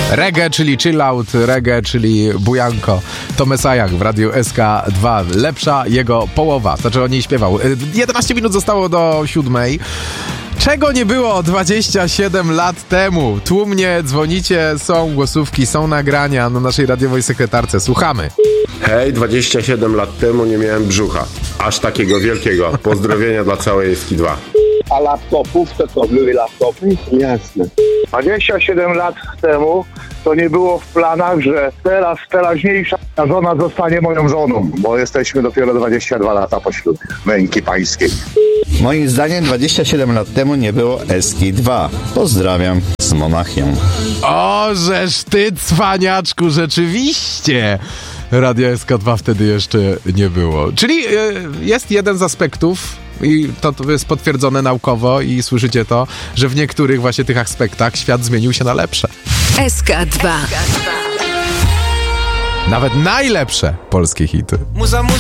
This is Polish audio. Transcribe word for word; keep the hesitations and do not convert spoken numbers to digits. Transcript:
Reggae, czyli chillout, reggae, czyli bujanko. To Mesajach w Radiu S K dwa. Lepsza jego połowa. Znaczy o niej śpiewał. jedenaście minut zostało do siódmej. Czego nie było dwadzieścia siedem lat temu? Tłumnie dzwonicie, są głosówki, są nagrania na naszej radiowej sekretarce. Słuchamy. Hej, dwadzieścia siedem lat temu nie miałem brzucha. Aż takiego wielkiego. Pozdrowienia dla całej S K dwa. A laptopów to co, były laptopy? Jasne. dwadzieścia siedem lat temu to nie było w planach, że teraz teraźniejsza żona zostanie moją żoną, bo jesteśmy dopiero dwadzieścia dwa lata po ślubie męki pańskiej. Moim zdaniem dwadzieścia siedem lat temu nie było S K dwa. Pozdrawiam z Monachium. O, żeż ty, cwaniaczku, rzeczywiście! Radia S K dwa wtedy jeszcze nie było. Czyli yy, jest jeden z aspektów, i to, to jest potwierdzone naukowo i słyszycie to, że w niektórych właśnie tych aspektach świat zmienił się na lepsze. S K dwa. Nawet najlepsze polskie hity.